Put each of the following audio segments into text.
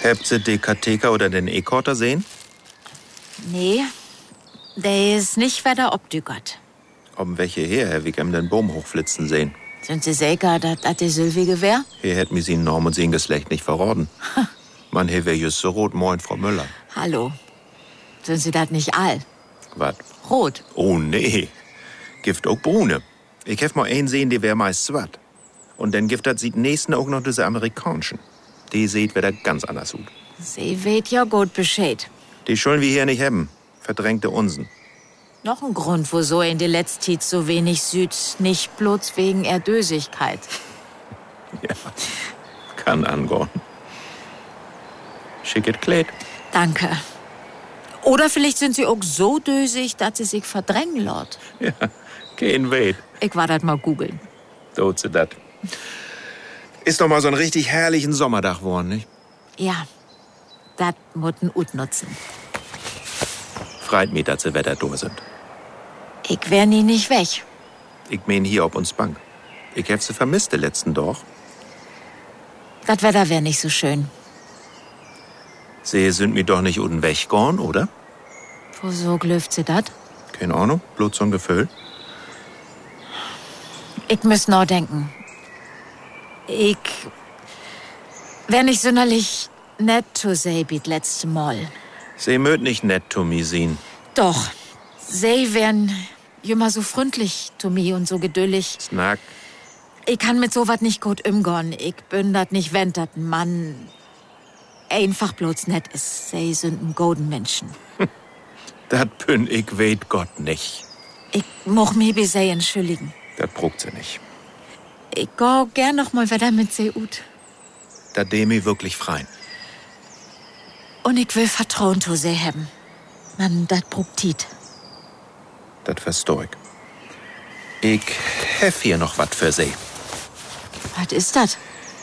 Habt ihr die Katheker oder den E-Korter sehen? Nee, der ist nicht wieder obdügert. Ob welche her, Herr Wick, den Baum hochflitzen sehen? Sind Sie sicher, dass das die Sylvie wär? Hier hätt mir sie in Norm und sie Geschlecht nicht verraten. Man, hier wär just so rot, moin, Frau Müller. Hallo. Sind Sie das nicht all? Wat? Rot. Oh, nee. Gift auch Brune. Ich hef mal einen sehen, die wär meist zwart. Und dann Gift, das sieht nächsten auch noch diese amerikanischen. Die seht wieder ganz anders aus. Sie weht ja gut Bescheid. Die schulden wir hier nicht haben. Verdrängte Unsen. Noch ein Grund, wieso in die letzte Zeit so wenig süd, nicht bloß wegen Erdösigkeit. Ja, kann angehen. Schicket Kleid. Danke. Oder vielleicht sind Sie auch so dösig, dass Sie sich verdrängen laut. Ja, kein Wait. Ich war das mal googeln. Tut sie dat. Ist doch mal so ein richtig herrlichen Sommerdach geworden, nicht? Ja, das mutten ut nutzen. Freit mich, dass sie Wetter da sind. Ich wär nie nicht weg. Ich mein hier ob uns Bank. Ich hab sie vermisst, die letzten doch. Das Wetter wär nicht so schön. Sie sind mir doch nicht unten weggegangen, oder? Wieso glüft Sie das? Keine Ahnung, bloß so ein Gefühl. Ich müß noch denken. Ich wär nicht sonderlich nett zu Sie wie das letzte Mal. Sie mögt nicht nett zu mir sehen. Doch, Sie wären immer so freundlich zu mir und so geduldig. Snack. Ich kann mit sowas nicht gut umgehen. Ich bin dat nicht, wenn dat ein Mann einfach bloß nett ist. Sie sind ein golden Menschen. Dat bin ich, weet Gott nicht. Ich moch mich bei Sie entschuldigen. Dat brugt sie nicht. Ich geh gern noch mal wieder mit Sie ut. Dat demi wirklich freien. Und ich will Vertrauen zu Sie haben. Man, dat brugt Tiet. Dat versteh ich. Ich hef hier noch wat für Sie. Was ist das?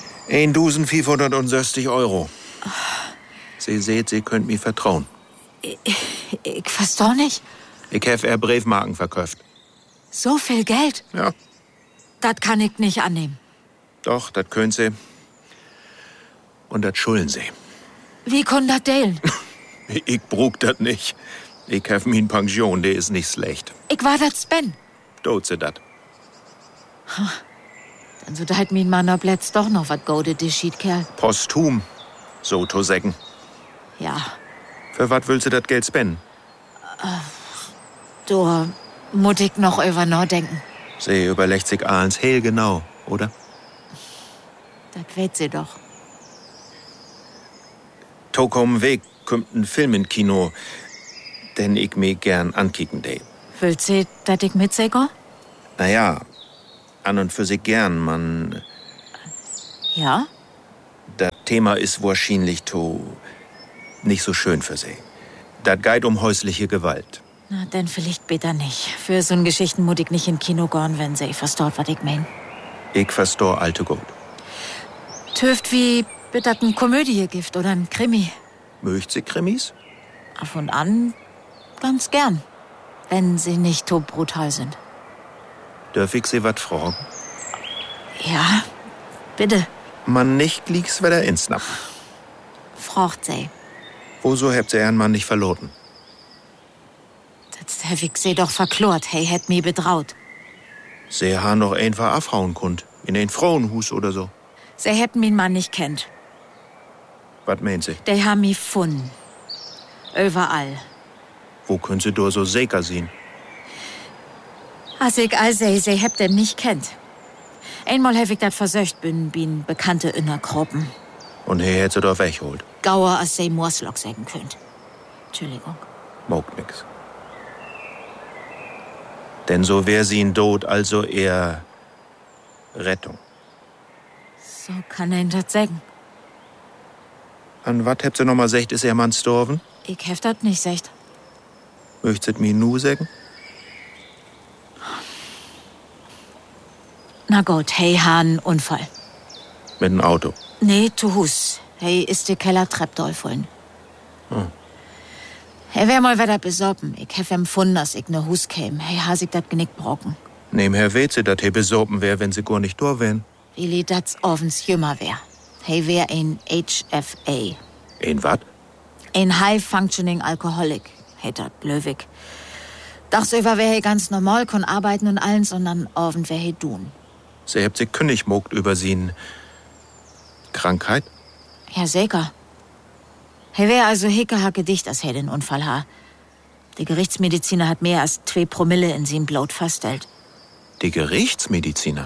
1.560 €. Sie seht, Sie könnt mir vertrauen. Ich versteh nicht. Ich hef Briefmarken verkauft. So viel Geld? Ja, Das kann ich nicht annehmen. doch, dat könnt Sie. Und dat schulden Sie. Wie kann das deilen? Ich brug dat nicht. Ich hef min Pension, der ist nicht schlecht. Ich war das Ben. Tut sie dat. Dann so deit min Mann ob letzt doch noch wat goldet, die Schiedkerl. Posthum, so to sägen. Ja, Für wat willst du dat Geld spenden? da muss ich noch über nachdenken. Sie überlegt sich ahns heel genau, oder? Das weet sie doch. Tokom Weg kommt ein Film in Kino, den ich mir gern ankicken de. Willst sie, dass ich mit sie geh? Naja, an und für sich gern, man. Ja? Das Thema ist wahrscheinlich nicht so schön für Sie. Das geht um häusliche Gewalt. Na, dann vielleicht bitte nicht. Für so'n Geschichten muss ich nicht in Kino gehen, wenn sie versteht, was ich mein. Ich versteh alte gut. Töft wie bitte ein Komödiegift oder ein Krimi. Möcht Sie Krimis? Ab und an ganz gern. Wenn sie nicht so brutal sind. Dürf ich Sie wat fragen? Ja, bitte. Man nicht liegt's wieder ins Napp. Fragt sie. Wieso habt Sie Ihren Mann nicht verloren? Das hab ich sie doch verklort. Hey, hätt mir betraut. Sie haben noch einfach abhauen kund. In ein Frauenhus oder so. Sie hätten min Mann nicht kennt. Was meint Sie? Die haben mich gefunden. Überall. Wo können Sie da so sicher sein? Als ich all sie hätt den nicht kennt. Einmal hab ich dat versöcht, bin Bekannte in der Gruppen. Und er hätt Sie doch wegholt. Gauer als sie Morslock sagen könnt. Entschuldigung. Mogt nix. Denn so wär sie in Tod, also eher Rettung. So kann ein das sagen. An wat habt Sie noch mal gesagt, ist Ihr Mann gestorben? Ich hef dat nicht secht. Möchtet mir nu sagen? Na gut, hey, han Unfall. Mit dem Auto. Nee, zu Hus. Hey, ist die Kellertreppe dolfollen. Hey, wär mal wieder besorgen. Ich hef empfunden, dass ich ne Hus käm. Hey, has ich dat Genick brocken. Nebenher weht Sie, dat he besorben wär, wenn Sie gar nicht da wären. Willi, dat's offens jümmer wär. Hey, wär ein HFA. Ein wat? Ein High-Functioning Alcoholic, hätte Löwig. Dagsüber wär he ganz normal, kon arbeiten und allen, sondern abend wär he tun. Sie habt sich kündig mogt über sie Krankheit? Ja, sicher. He wär also hickehacke dicht, als he den Unfall ha. Der Gerichtsmediziner hat mehr als 2 Promille in siem Blut feststellt. Die Gerichtsmediziner?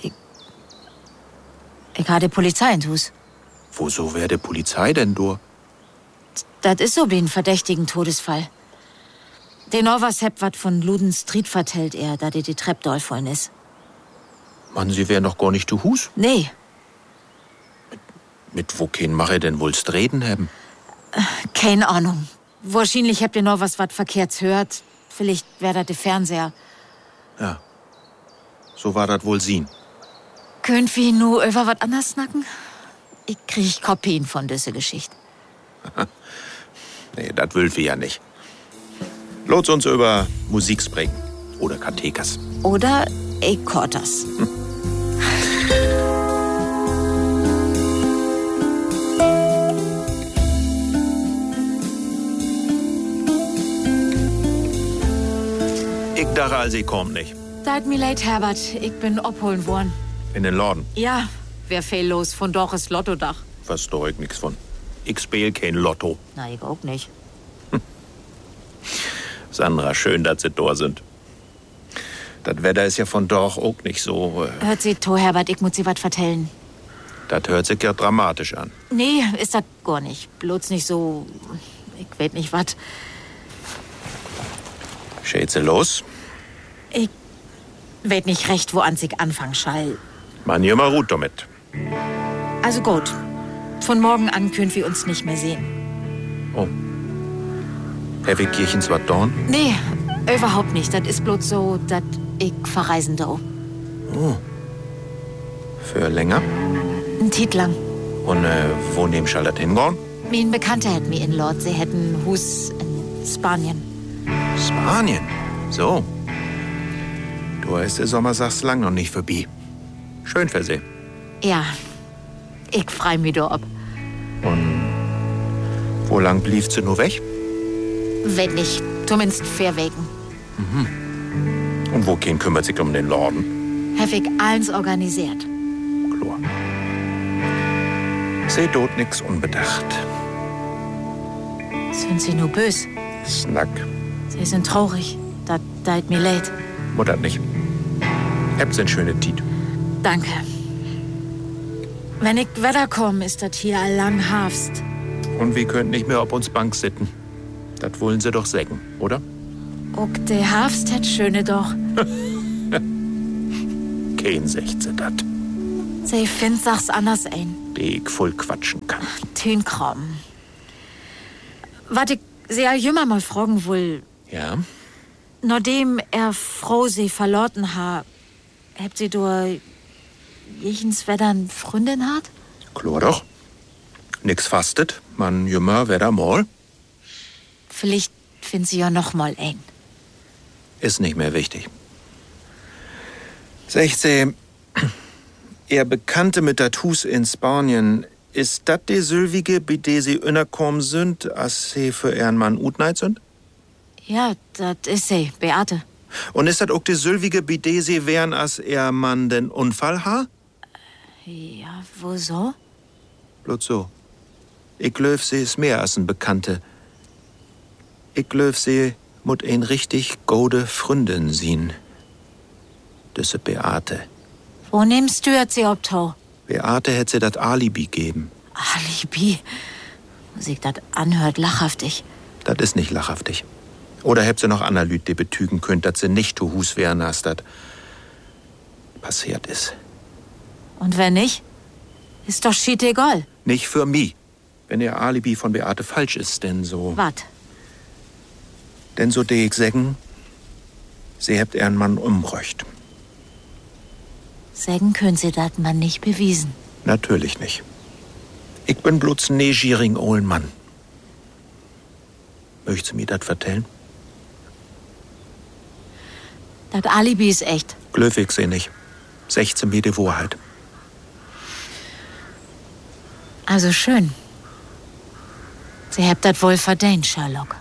Ich hatte Polizei in Hus. Woso wär de Polizei denn dur? Das ist so wie ein verdächtigen Todesfall. Den Novas heb wat von Luden Street vertellt er, da die Treppe doll voll is. Mann, sie wär noch gar nicht zu Hus? Nee, Mit wo kein mache denn wohlst reden haben? keine Ahnung. Wahrscheinlich habt ihr noch was Verkehrts hört. Vielleicht wär das der Fernseher. Ja. So war das wohl sien. Könnt wir nur über was anderes snacken? Ich krieg Kopien von dieser Geschichte. Nee, das will wir ja nicht. Lot's uns über Musik sprechen. Oder Kathekas. Oder Ekortas. Ich dachte also, ich komm nicht. Tut mir leid, Herbert. Ich bin abholen worden. In den Laden. Ja, wär fehllos von Doris Lottodach. Versteh ich nix von. Ich spiel kein Lotto. Na, ich auch nicht. Sandra, schön, dass sie da sind. Das Wetter ist ja von doch auch nicht so. Hört sie to, Herbert, ich muss sie was vertellen. Das hört sich ja dramatisch an. Nee, ist das gar nicht. Bloß nicht so. Ich weiß nicht was. Schätze los. Ich weiß nicht recht, wo an sich anfangen schall. Man hier mal ruht damit. Also gut. Von morgen an können wir uns nicht mehr sehen. Oh. Heavy Kirchens wat dorn? Nee, überhaupt nicht. Das ist bloß so, dass ich verreisen do. Oh. Für länger? Ein Tit lang. Und wo nehm schall das hingehen? Mein Bekannter hat mir in Lord. Sie hätten Hus in Spanien. Spanien? So. Du ist der Sommer, sagst lang noch nicht vorbei. Schön für sie. Ja, ich freu mich da ab. Und wo lang blieb sie nur weg? Wenn nicht, zumindest fair wegen. Und wo kein kümmert sich um den Laden? Hab ich alles organisiert. Klar. Sie tut nix unbedacht. Sind Sie nur bös? Snack. Sie sind traurig. Das tut mir leid. Mutter nicht. Habt sen schöne Tiet. Danke. Wenn ich wiederkomme, ist das hier all lang Herbst. Und wir könnten nicht mehr auf uns Bank sitten. Das wollen sie doch sägen, oder? Und der Herbst hat schöne doch. Kein 16 dat. Sie findet sach's anders ein. Die ich voll quatschen kann. Tünkram. Was ich sehr jümmer mal fragen will, Ja? nachdem er Frau sie verloren hat, habt sie durch jechens Wettern Freundin hat? Klar doch. Nix fastet, man jümmer wedder mal. Vielleicht findet sie ja noch mal ein. Ist nicht mehr wichtig. 16. Ihr Bekannte mit dat Hus in Spanien, ist dat die Sylvige, bei der sie innerkommen sind, als sie für ihren Mann utneit sind? Ja, das ist sie, Beate. Und ist dat auch die Sylvige, bei der sie wären, als ihr Mann den Unfall ha? Ja, wo so? Bloß so. Ich glaub, sie ist mehr als ein Bekannte. Ich glaub, sie mut ein richtig gode Freundin sien. Düsse Beate. Wo nimmst du jetzt sie obtau? Beate hätt sie dat Alibi geben. Alibi. Sich das anhört lachhaftig. Das ist nicht lachhaftig. Oder hätt sie noch ander Lüt, die betügen könnt, dass sie nicht zu Hus wären, als das passiert ist. Und wenn nicht? Ist doch schiet egal. Nicht für mich. Wenn ihr Alibi von Beate falsch ist, denn so... Wat? Denn so de ich sägen, sie hebt ihren Mann umbröcht. Sägen können sie dat man nicht bewiesen. Natürlich nicht. Ich bin bloß ein negierigen olden Mann. Möchtest du mir das vertellen? Dat Alibi ist echt. Glöwig seh nicht. 16 mir die Wahrheit. Also schön. Sie habt das wohl verdient, Sherlock.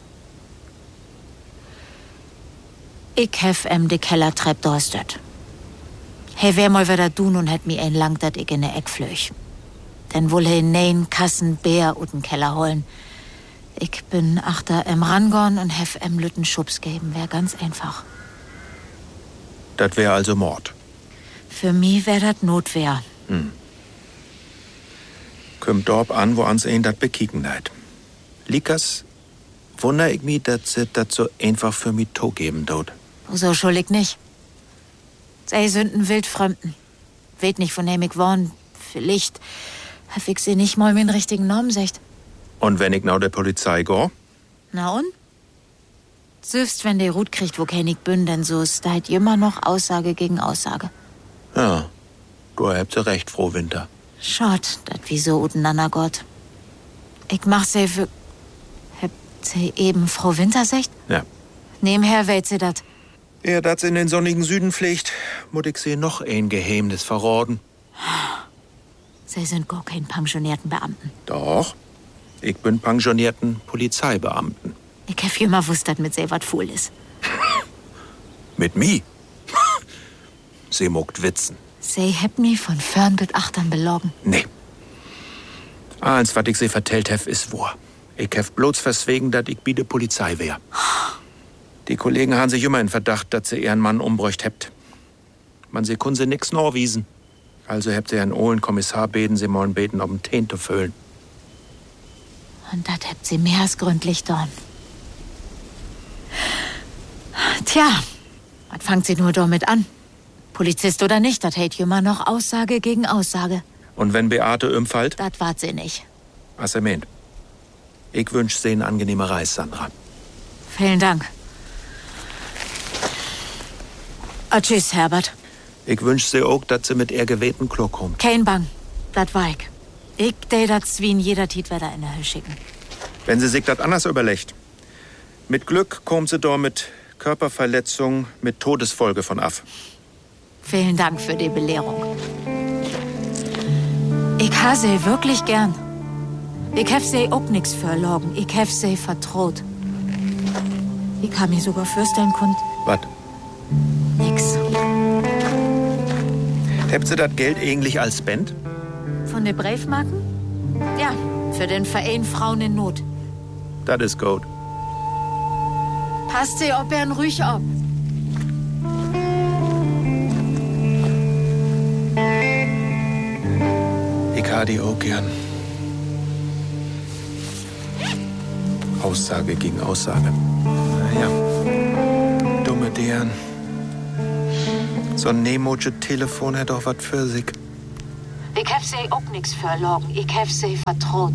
Ich hef de Kellertrepp dorstet. He wär mal wieder tun und hätt mi ein lang, dat ich in ne Eck flöch. Denn wohl he nein Kassen Bär ut den Keller holen. Ich bin achter rangorn und hef Lütten Schubs geben, wär ganz einfach. Das wär also Mord. Für mi wär dat Notwehr. Kommt dorb an, wo ans ein dat bekicken leid. Likas, wunder ich mi, dat se dat so einfach für mi to geben dort. So schuldig nicht. Sei Sünden wildfremden. Weet nicht, von dem ich worn. Vielleicht hab ich sie nicht mal mit den richtigen Namen secht. Und wenn ich now der Polizei go? Na und? Selbst wenn der Rut kriegt, wo kein ich bin, denn so ist halt immer noch Aussage gegen Aussage. Ja, du habt sie recht, Frau Winter. Schott, dat wie so uteinander Gott. Ich mach sie für... Habt sie eben Frau Winter secht? Ja. Nebenher weht sie dat. Er das in den sonnigen Süden pflegt, muss ich sie noch ein Geheimnis verraten. Sie sind gar kein pensionierten Beamten. Doch, ich bin pensionierten Polizeibeamten. Ich hab immer wusst, dass mit sie wat fuhl ist. Mit mi? Sie mogt witzen. Sie hebt mi von fern bis achtern belogen. Nee. Eins, was ich sie vertellt hef, ist wahr. Ich hef bloß verswegen, dass ich bi de Polizei wär. Die Kollegen haben sich immer in Verdacht, dass sie ihren Mann umbräucht hebt. Man sie kun sie nix norwiesen. Also hebt sie Herrn Ohlen Kommissar beten, sie mollen beten, um Teen zu füllen. Und dat hebt sie mehr als gründlich dorn. Tja, was fangt sie nur damit an? Polizist oder nicht, dat hält immer noch Aussage gegen Aussage. Und wenn Beate umfällt? Dat wart sie nicht. Was er meint. Ich wünsch sie eine angenehme Reise, Sandra. Vielen Dank. Tschüss, Herbert. Ich wünsch sie auch, dass sie mit ihr gewählten Klo kommt. Kein Bang, dat war ich. Ich deh dat Zwien jeder Tit wieder in der Hölle schicken. Wenn sie sich das anders überlegt. Mit Glück kommt sie da mit Körperverletzung mit Todesfolge von af. Vielen Dank für die Belehrung. Ich ha sie wirklich gern. Ich hef sie auch nix verlogen. Ich hef sie vertraut. Ich kann mir sogar fürstellen kund. Was? Nix. Habt sie das Geld eigentlich als Spend? Von den Briefmarken? Ja, für den Verein Frauen in Not. Das ist gut. Passt sie ob er ruhig ab. Ich ha die auch gern. Aussage gegen Aussage. Naja, dumme deren. So ein nemotsche Telefon hat doch was für sich. Ich hef sie auch nix verlogen. Ich hef sie vertraut.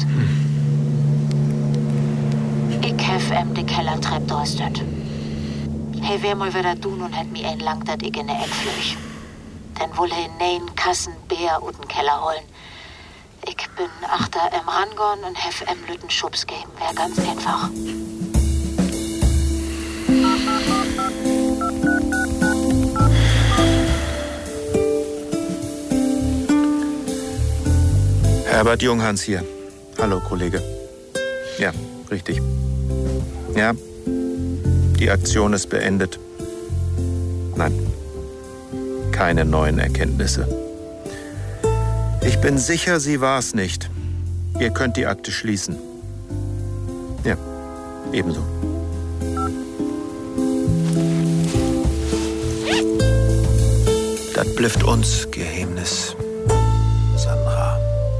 Ich hef de Kellertrepp dorstet. He wär mal wieder tun und hätt mi ein lang, dat ich in ne Eck flöch. Denn wohl he nein Kassen Bär ut den Keller holen. Ich bin achter rangorn und hef Lütten Schubs geben. Wär ganz einfach. Herbert Junghans hier. Hallo, Kollege. Ja, richtig. Ja, die Aktion ist beendet. Nein, keine neuen Erkenntnisse. Ich bin sicher, sie war's nicht. Ihr könnt die Akte schließen. Ja, ebenso. Das blüfft uns, Geheimnis, Sandra.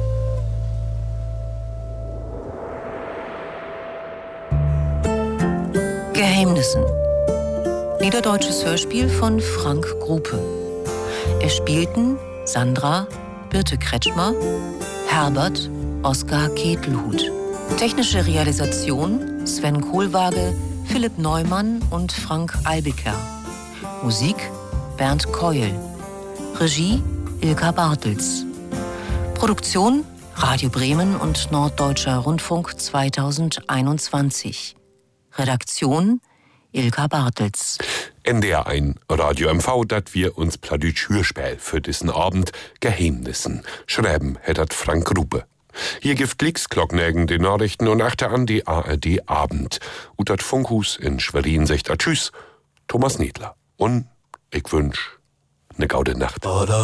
Geheimnissen. Niederdeutsches Hörspiel von Frank Grupe. Es spielten Sandra Birte Kretschmer, Herbert Oskar Ketelhut. Technische Realisation Sven Kohlwaage, Philipp Neumann und Frank Albiker. Musik Bernd Keul. Regie Ilka Bartels. Produktion Radio Bremen und Norddeutscher Rundfunk 2021. Redaktion Ilka Bartels. NDR 1 Radio MV, dat wir uns Pladütsch Hörspiel für diesen Abend Geheimnissen schreiben, hättet Frank Gruppe. Hier gibt Glixglocknägen die Nachrichten und achte an die ARD Abend. Utat Funkhus in Schwerin sagt Tschüss, Thomas Niedler. Und ich wünsch ne gaude Nacht.